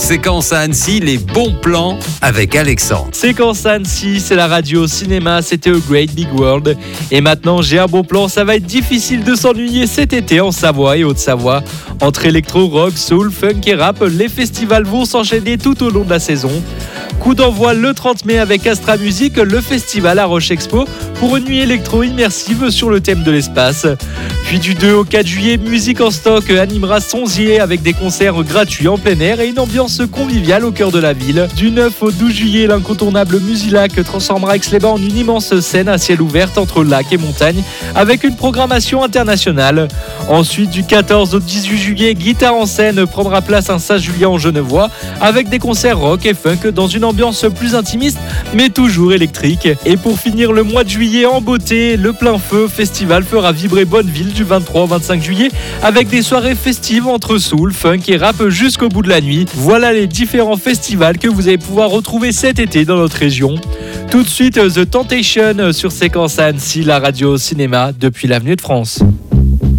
Séquence à Annecy, les bons plans avec Alexandre. Séquence à Annecy, c'est la radio cinéma, c'était A Great Big World. Et maintenant, j'ai un bon plan, ça va être difficile de s'ennuyer cet été en Savoie et Haute-Savoie. Entre électro, rock, soul, funk et rap, les festivals vont s'enchaîner tout au long de la saison. Coup d'envoi le 30 mai avec Astra Music, le festival à Roche Expo, pour une nuit électro immersive sur le thème de l'espace. Puis du 2 au 4 juillet, Musique en Stock animera Sonzier avec des concerts gratuits en plein air et une ambiance conviviale au cœur de la ville. Du 9 au 12 juillet, l'incontournable Musilac transformera Aix-les-Bains en une immense scène à ciel ouvert entre lac et montagne avec une programmation internationale. Ensuite, du 14 au 18 juillet, Guitare en scène prendra place à Saint-Julien en Genevois avec des concerts rock et funk dans une ambiance plus intimiste mais toujours électrique. Et pour finir le mois de juillet en beauté, le Plein Feu Festival fera vibrer Bonneville du 23 au 25 juillet avec des soirées festives entre soul, funk et rap jusqu'au bout de la nuit. Voilà les différents festivals que vous allez pouvoir retrouver cet été dans notre région. Tout de suite, The Temptation sur Séquence à Annecy, la radio cinéma depuis l'avenue de France.